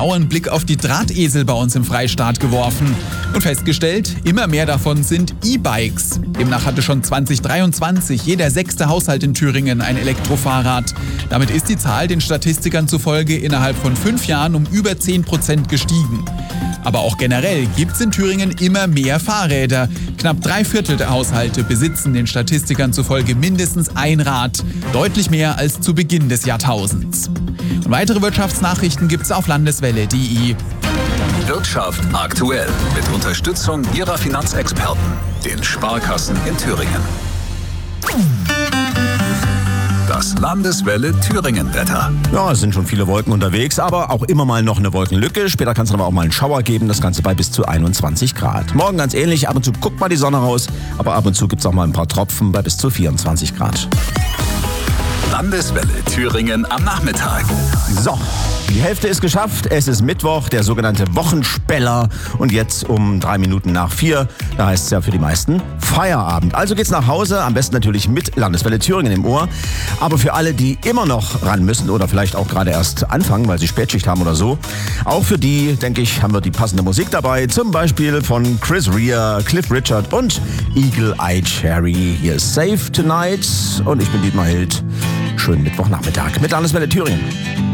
genaueren Blick auf die Drahtesel bei uns im Freistaat geworfen und festgestellt, immer mehr davon sind E-Bikes. Demnach hatte schon 2023 jeder 6. Haushalt in Thüringen ein Elektrofahrrad. Damit ist die Zahl den Statistikern zufolge innerhalb von 5 Jahren um über 10% gestiegen. Aber auch generell gibt es in Thüringen immer mehr Fahrräder. Knapp 3/4 der Haushalte besitzen den Statistikern zufolge mindestens ein Rad. Deutlich mehr als zu Beginn des Jahrtausends. Und weitere Wirtschaftsnachrichten gibt's auf landeswelle.de. Wirtschaft aktuell mit Unterstützung Ihrer Finanzexperten, den Sparkassen in Thüringen. Das Landeswelle Thüringen-Wetter. Ja, es sind schon viele Wolken unterwegs, aber auch immer mal noch eine Wolkenlücke. Später kann es aber auch mal einen Schauer geben, das Ganze bei bis zu 21 Grad. Morgen ganz ähnlich, ab und zu guckt mal die Sonne raus, aber ab und zu gibt es auch mal ein paar Tropfen bei bis zu 24 Grad. Landeswelle Thüringen am Nachmittag. So, die Hälfte ist geschafft. Es ist Mittwoch, der sogenannte Wochenspeller. Und jetzt um 3 Minuten nach 4, da heißt es ja für die meisten Feierabend. Also geht's nach Hause, am besten natürlich mit Landeswelle Thüringen im Ohr. Aber für alle, die immer noch ran müssen oder vielleicht auch gerade erst anfangen, weil sie Spätschicht haben oder so, auch für die, denke ich, haben wir die passende Musik dabei. Zum Beispiel von Chris Rea, Cliff Richard und Eagle Eye Cherry. Hier ist Safe Tonight und ich bin Dietmar Hild. Schönen Mittwochnachmittag mit Landeswelle Thüringen.